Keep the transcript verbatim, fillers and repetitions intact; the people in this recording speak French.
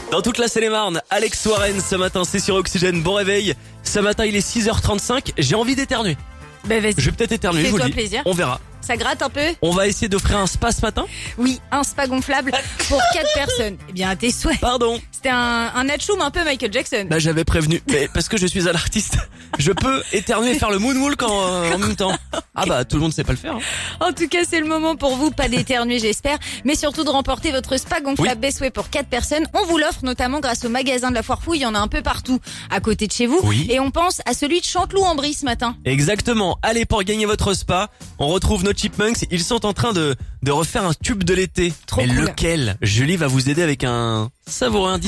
Dans toute la Seine-et-Marne, Alex Warren ce matin, c'est sur Oxygène. Bon réveil. Ce matin, il est six heures trente-cinq. J'ai envie d'éternuer. Ben vas-y. Je vais peut-être éternuer, je vous le Fais-toi dis. plaisir. On verra. Ça gratte un peu? On va essayer d'offrir un spa ce matin. Oui, un spa gonflable pour quatre personnes. Eh bien, à tes souhaits. Pardon. C'était un, un atchoum un peu Michael Jackson. Bah, j'avais prévenu. Mais parce que je suis un artiste, je peux éternuer et faire le moonwalk en, euh, en même temps. Ah bah, tout le monde sait pas le faire. Hein. En tout cas, c'est le moment pour vous, pas d'éternuer j'espère, mais surtout de remporter votre spa gonflable Oui. Best Way pour quatre personnes. On vous l'offre notamment grâce au magasin de la Foire Fouille, il y en a un peu partout à côté de chez vous. Oui. Et on pense à celui de Chanteloup-en-Brie ce matin. Exactement. Allez, pour gagner votre spa, on retrouve nos Chipmunks. Ils sont en train de, de refaire un tube de l'été. Trop Mais cool. lequel? Julie va vous aider avec un savoureux indice.